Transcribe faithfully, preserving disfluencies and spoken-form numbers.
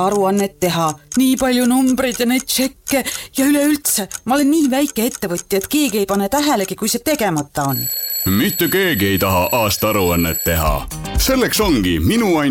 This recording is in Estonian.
aruannet teha, nii palju numbreid ja neid tšekke ja üleüldse, ma olen nii väike ettevõtja, et keegi ei pane tähelegi, kui see tegemata on. Mitte keegi ei taha aasta aruannet teha. Selleks ongi minu